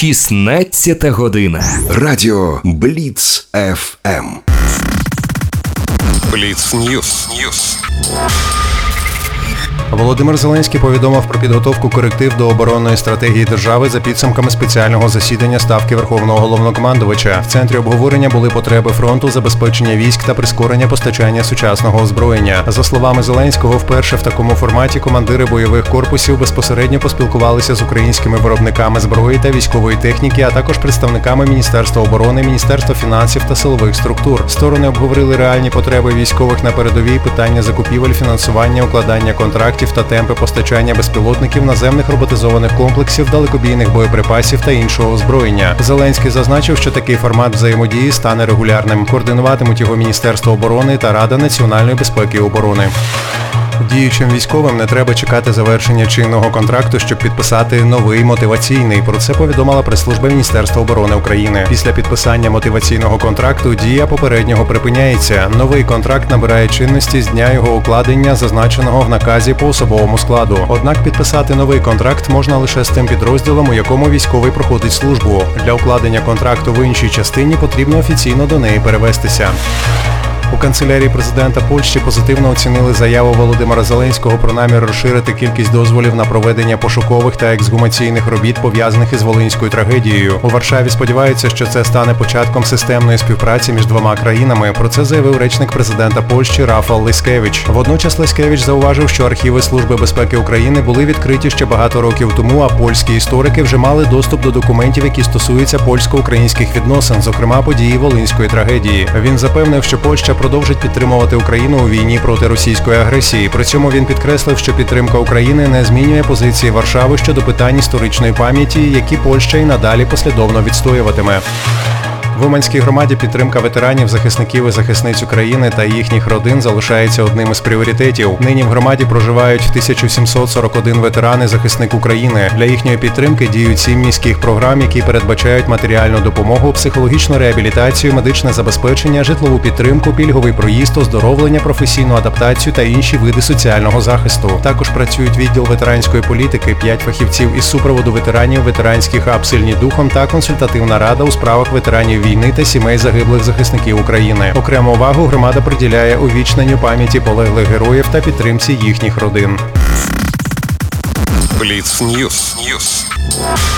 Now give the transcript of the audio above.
16 година. Радіо Бліц ФМ. Бліц Ньюс. Володимир Зеленський повідомив про підготовку коректив до оборонної стратегії держави за підсумками спеціального засідання Ставки Верховного Головнокомандувача. В центрі обговорення були потреби фронту, забезпечення військ та прискорення постачання сучасного озброєння. За словами Зеленського, вперше в такому форматі командири бойових корпусів безпосередньо поспілкувалися з українськими виробниками зброї та військової техніки, а також представниками Міністерства оборони, Міністерства фінансів та силових структур. Сторони обговорили реальні потреби військових на передовій, питання закупівель, фінансування, укладання контрактів та темпи постачання безпілотників, наземних роботизованих комплексів, далекобійних боєприпасів та іншого озброєння. Зеленський зазначив, що такий формат взаємодії стане регулярним. Координуватимуть його Міністерство оборони та Рада національної безпеки і оборони. Діючим військовим не треба чекати завершення чинного контракту, щоб підписати новий мотиваційний. Про це повідомила прес-служба Міністерства оборони України. Після підписання мотиваційного контракту дія попереднього припиняється. Новий контракт набирає чинності з дня його укладення, зазначеного в наказі по особовому складу. Однак підписати новий контракт можна лише з тим підрозділом, у якому військовий проходить службу. Для укладення контракту в іншій частині потрібно офіційно до неї перевестися. У канцелярії президента Польщі позитивно оцінили заяву Володимира Зеленського про намір розширити кількість дозволів на проведення пошукових та ексгумаційних робіт, пов'язаних із Волинською трагедією. У Варшаві сподіваються, що це стане початком системної співпраці між двома країнами. Про це заявив речник президента Польщі Рафал Лискевич. Водночас Лискевич зауважив, що архіви Служби безпеки України були відкриті ще багато років тому, а польські історики вже мали доступ до документів, які стосуються польсько-українських відносин, зокрема події Волинської трагедії. Він запевнив, що Польща продовжить підтримувати Україну у війні проти російської агресії. При цьому він підкреслив, що підтримка України не змінює позиції Варшави щодо питань історичної пам'яті, які Польща і надалі послідовно відстоюватиме. В Уманській громаді підтримка ветеранів, захисників і захисниць України та їхніх родин залишається одним із пріоритетів. Нині в громаді проживають 1741 ветеран і захисник України. Для їхньої підтримки діють 7 міських програм, які передбачають матеріальну допомогу, психологічну реабілітацію, медичне забезпечення, житлову підтримку, пільговий проїзд, оздоровлення, професійну адаптацію та інші види соціального захисту. Також працюють відділ ветеранської політики, 5 фахівців із супроводу ветеранів, ветеранські хаб «Сильні духом» та консультативна рада у справах ветеранів війни та сімей загиблих захисників України. Окрему увагу громада приділяє увічненню пам'яті полеглих героїв та підтримці їхніх родин. Бліц Ньюс.